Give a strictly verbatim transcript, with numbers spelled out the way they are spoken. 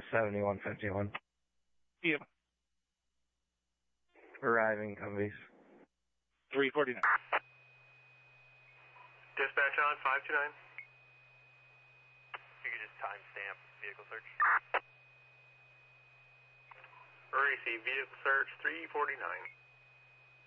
seventy-one fifty-one. Yep. Arriving Humvees. three forty-nine. Dispatch on five two nine. You can just timestamp vehicle search. Receive vehicle search three forty-nine.